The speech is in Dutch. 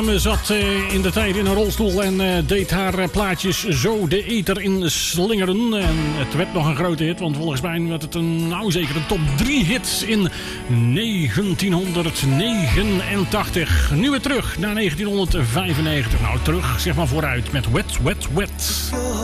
Zat in de tijd in een rolstoel en deed haar plaatjes zo de ether in slingeren. En het werd nog een grote hit, want volgens mij werd het zeker een top 3 hit in 1989. Nu weer terug naar 1995. Nou, terug, zeg maar vooruit met Wet, Wet, Wet.